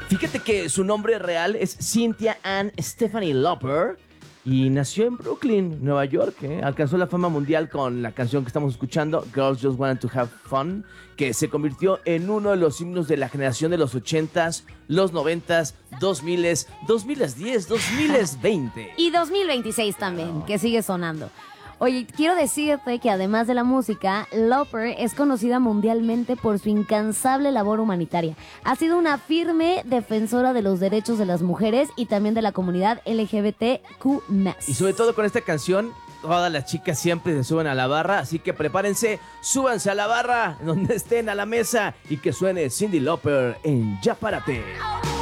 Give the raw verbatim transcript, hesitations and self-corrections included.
Fíjate que su nombre real es Cynthia Ann Stephanie Lauper y nació en Brooklyn, Nueva York. ¿eh? Alcanzó la fama mundial con la canción que estamos escuchando, Girls Just Want to Have Fun, que se convirtió en uno de los himnos de la generación de los ochentas, los noventas, dos miles, dos mil diez, dos mil veinte. Y dos mil veintiséis también, que sigue sonando. Oye, quiero decirte que además de la música, Lauper es conocida mundialmente por su incansable labor humanitaria. Ha sido una firme defensora de los derechos de las mujeres y también de la comunidad L G B T Q más. Y sobre todo con esta canción, todas las chicas siempre se suben a la barra, así que prepárense, súbanse a la barra, donde estén a la mesa y que suene Cyndi Lauper en Ya Párate.